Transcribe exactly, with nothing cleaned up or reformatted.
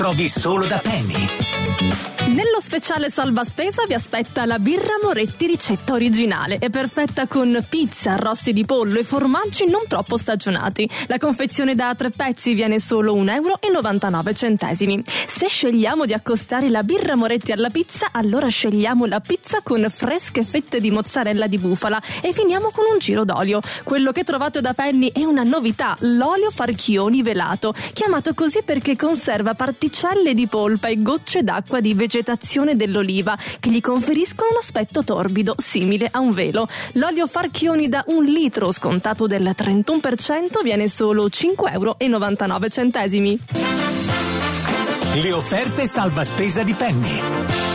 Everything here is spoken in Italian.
Provi solo da Penny. Nello speciale salva spesa vi aspetta la birra Moretti ricetta originale. È perfetta con pizza, arrosti di pollo e formaggi non troppo stagionati. La confezione da tre pezzi viene solo un euro e novantanove centesimi. Se scegliamo di accostare la birra Moretti alla pizza, allora scegliamo la pizza con fresche fette di mozzarella di bufala e finiamo con un giro d'olio. Quello che trovate da Penny è una novità, l'olio Farchioni velato, chiamato così perché conserva particelle di polpa e gocce d'acqua di vegetazione dell'oliva che gli conferiscono un aspetto torbido simile a un velo. L'olio Farchioni da un litro scontato del trentuno per cento viene solo cinque euro e novantanove centesimi. Le offerte salva spesa di Penny.